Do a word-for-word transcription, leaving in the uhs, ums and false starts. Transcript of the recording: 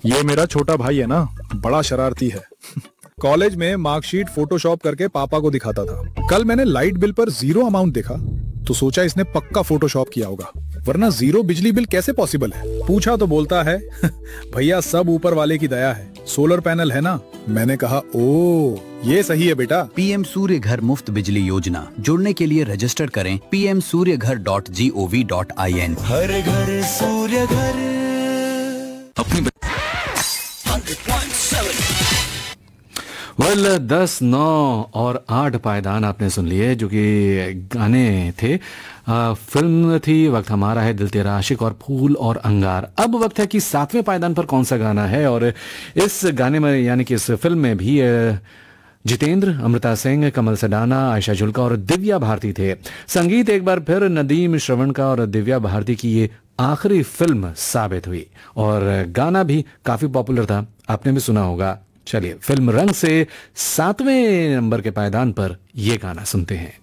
ये मेरा छोटा भाई है ना, बड़ा शरारती है। कॉलेज में मार्कशीट फोटोशॉप करके पापा को दिखाता था। कल मैंने लाइट बिल पर जीरो अमाउंट देखा तो सोचा इसने पक्का फोटोशॉप किया होगा, वरना जीरो बिजली बिल कैसे पॉसिबल है। पूछा तो बोलता है भैया सब ऊपर वाले की दया है, सोलर पैनल है ना। मैंने कहा ओ ये सही है बेटा। पीएम सूर्य घर मुफ्त बिजली योजना, जुड़ने के लिए रजिस्टर करें पी एम सूर्य घर dot G O V dot I N. हर घर सूर्य घर अपनी वेल well, दस नौ और आठ पायदान आपने सुन लिए जो कि गाने थे। आ, फिल्म थी वक्त हमारा है, दिल तेरा आशिक और फूल और अंगार। अब वक्त है कि सातवें पायदान पर कौन सा गाना है, और इस गाने में यानी कि इस फिल्म में भी जितेंद्र, अमृता सिंह, कमल सडाना, आयशा जुल्का और दिव्या भारती थे। संगीत एक बार फिर नदीम श्रवण का और दिव्या भारती की ये आखिरी फिल्म साबित हुई, और गाना भी काफी पॉपुलर था, आपने भी सुना होगा। चलिए फिल्म रंग से सातवें नंबर के पायदान पर यह गाना सुनते हैं।